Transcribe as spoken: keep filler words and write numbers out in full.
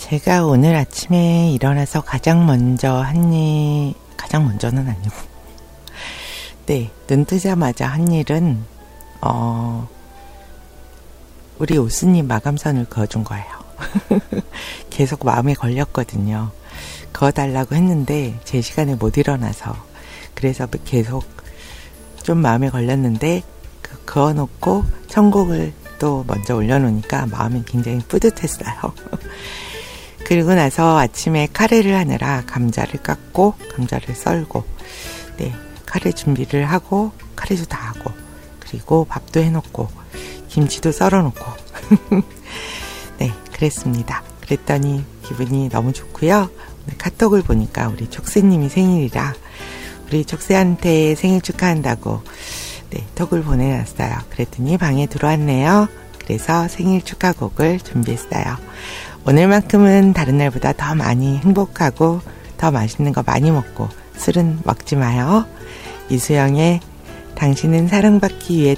제가 오늘 아침에 일어나서 가장 먼저 한 일, 가장 먼저는 아니고, 네, 눈 뜨자마자 한 일은, 어, 우리 오스님 마감선을 그어준 거예요. 계속 마음에 걸렸거든요. 그어달라고 했는데, 제 시간에 못 일어나서. 그래서 계속 좀 마음에 걸렸는데, 그 그어놓고 천곡을 또 먼저 올려놓으니까 마음이 굉장히 뿌듯했어요. 그리고 나서 아침에 카레를 하느라 감자를 깎고 감자를 썰고 네 카레 준비를 하고 카레도 다 하고 그리고 밥도 해놓고 김치도 썰어놓고 네 그랬습니다. 그랬더니 기분이 너무 좋고요. 오늘 카톡을 보니까 우리 촉새님이 생일이라 우리 촉새한테 생일 축하한다고 네 톡을 보내놨어요. 그랬더니 방에 들어왔네요. 그래서 생일 축하곡을 준비했어요. 오늘만큼은 다른 날보다 더 많이 행복하고 더 맛있는 거 많이 먹고 술은 먹지 마요. 이수영의 당신은 사랑받기 위해